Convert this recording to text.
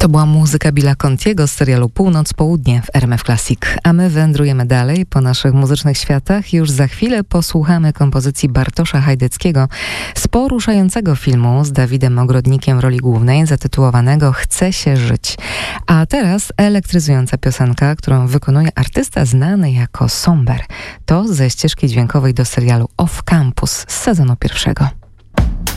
To była muzyka Billa Contiego z serialu Północ-Południe w RMF Classic. A my wędrujemy dalej po naszych muzycznych światach. Już za chwilę posłuchamy kompozycji Bartosza Hajdeckiego z poruszającego filmu z Dawidem Ogrodnikiem w roli głównej, zatytułowanego Chce się żyć. A teraz elektryzująca piosenka, którą wykonuje artysta znany jako Somber. To ze ścieżki dźwiękowej do serialu Off Campus z sezonu pierwszego.